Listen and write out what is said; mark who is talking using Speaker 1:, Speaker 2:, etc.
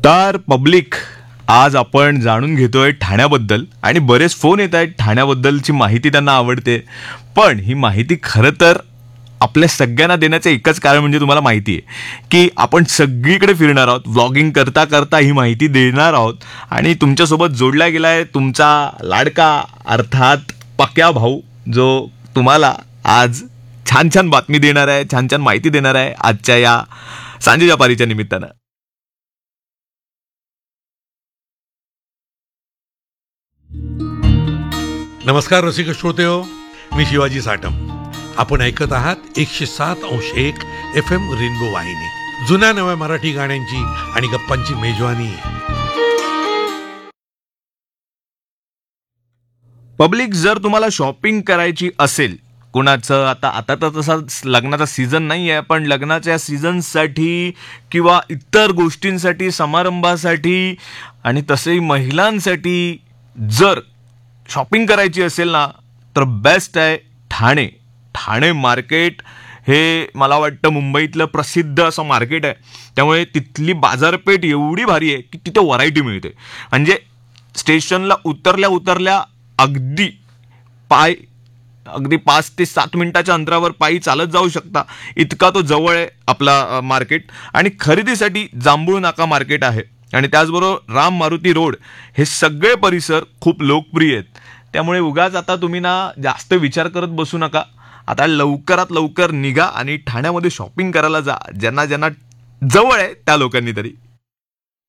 Speaker 1: तर पब्लिक, आज आपण जाणून घेतोय ठाण्याबद्दल आणि बरेच फोन येत आहेत ठाण्याबद्दलची माहिती त्यांना आवडते. पण ही माहिती खरं तर आपल्या सगळ्यांना देण्याचं एकच कारण म्हणजे तुम्हाला माहिती आहे की आपण सगळीकडे फिरणार आहोत, व्लॉगिंग करता करता ही माहिती देणार आहोत. आणि तुमच्यासोबत जोडला गेलाय तुमचा लाडका अर्थात पक्या भाऊ, जो तुम्हाला आज छान छान बातमी देणार आहे, छान छान माहिती देणार आहे आजच्या या सांजेच्या पारीच्या निमित्तानं.
Speaker 2: नमस्कार रसिक श्रोतेहो, मी शिवाजी साटम. आपण ऐकत आहात 107.1 FM रेनबो वाहिनी, जुन्या नव्या मराठी गाण्यांची आणि गप्पांची मेजवानी.
Speaker 1: पब्लिक, जर तुम्हाला शॉपिंग करायची असेल कुणाचं, आता आता तर तसा लग्नाचा सीझन नाही आहे, पण लग्नाच्या सीझनसाठी किंवा इतर गोष्टींसाठी, समारंभासाठी आणि तसेही महिलांसाठी जर शॉपिंग करायची असेल ना, तर बेस्ट आहे ठाणे. ठाणे मार्केट हे मला वाटतं मुंबईतलं प्रसिद्ध असं मार्केट आहे. त्यामुळे तिथली बाजारपेठ एवढी भारी आहे की तिथे व्हरायटी मिळते. म्हणजे स्टेशनला उतरल्या अगदी 5 ते 7 मिनिटाच्या अंतरावर पायी चालत जाऊ शकता, इतका तो जवळ आहे आपला मार्केट. आणि खरेदीसाठी जांभूळ नाका मार्केट आहे आणि त्याचबरोबर राम मारुती रोड, हे सगळे परिसर खूप लोकप्रिय आहेत. त्यामुळे उगाच आता तुम्ही ना जास्त विचार करत बसू नका. आता लवकरात लवकर निघा आणि ठाण्यामध्ये शॉपिंग करायला जा. ज्यांना ज्यांना जवळ आहे त्या लोकांनी तरी.